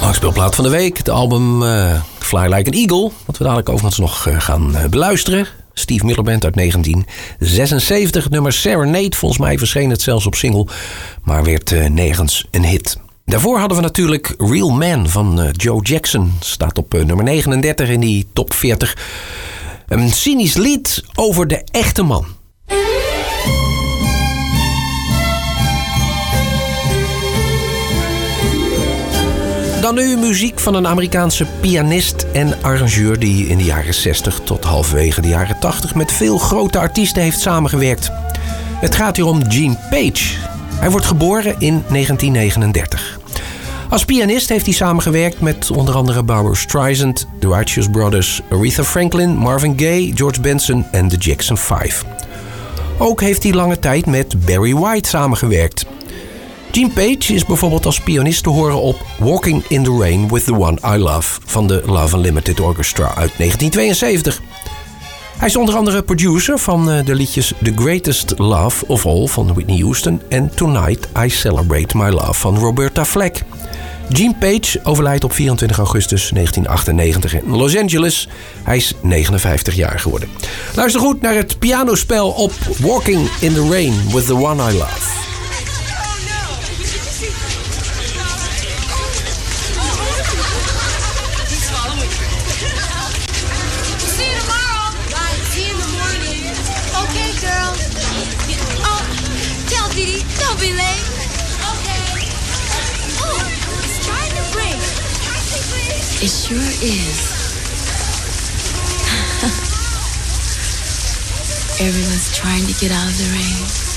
Langspeelplaat van de week. Het album Fly Like an Eagle. Wat we dadelijk overigens nog gaan beluisteren. Steve Miller Band uit 1976. Het nummer Serenade. Volgens mij verscheen het zelfs op single. Maar werd nergens een hit. Daarvoor hadden we natuurlijk Real Man van Joe Jackson. Staat op nummer 39 in die top 40. Een cynisch lied over de echte man. Dan nu muziek van een Amerikaanse pianist en arrangeur die in de jaren 60 tot halverwege de jaren 80 met veel grote artiesten heeft samengewerkt. Het gaat hier om Gene Page. Hij wordt geboren in 1939. Als pianist heeft hij samengewerkt met onder andere Barbra Streisand, The Righteous Brothers, Aretha Franklin, Marvin Gaye, George Benson en The Jackson 5. Ook heeft hij lange tijd met Barry White samengewerkt. Gene Page is bijvoorbeeld als pianist te horen op Walking in the Rain with the One I Love van de Love Unlimited Orchestra uit 1972. Hij is onder andere producer van de liedjes The Greatest Love of All van Whitney Houston en Tonight I Celebrate My Love van Roberta Flack. Gene Page overlijdt op 24 augustus 1998 in Los Angeles. Hij is 59 jaar geworden. Luister goed naar het pianospel op Walking in the Rain with the One I Love. Don't be late. Okay. Oh, it's trying to rain. It sure is. Everyone's trying to get out of the rain.